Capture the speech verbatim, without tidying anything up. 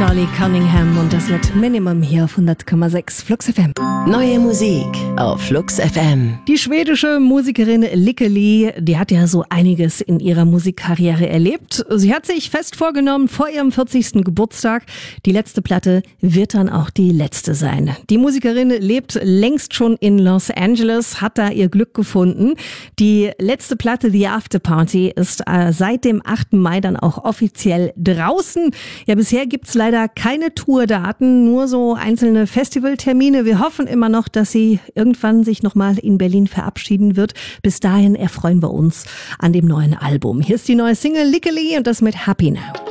Charlie Cunningham und das Lied Minimum hier auf hundert Komma sechs Flux F M. Neue Musik auf Flux F M. Die schwedische Musikerin Lykke Li, die hat ja so einiges in ihrer Musikkarriere erlebt. Sie hat sich fest vorgenommen, vor ihrem vierzigsten Geburtstag, die letzte Platte wird dann auch die letzte sein. Die Musikerin lebt längst schon in Los Angeles, hat da ihr Glück gefunden. Die letzte Platte, The After Party, ist äh, seit dem achten Mai dann auch offiziell draußen. Ja, bisher gibt's leider keine Tourdaten, nur so einzelne Festivaltermine. Wir hoffen immer noch, dass sie irgendwann sich nochmal in Berlin verabschieden wird. Bis dahin erfreuen wir uns an dem neuen Album. Hier ist die neue Single Lykke Li und das mit Happy Now.